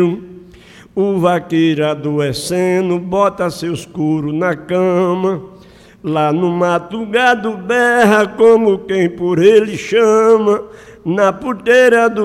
O vaqueiro adoecendo bota seus couros na cama. Lá no mato o gado berra como quem por ele chama. Na puteira do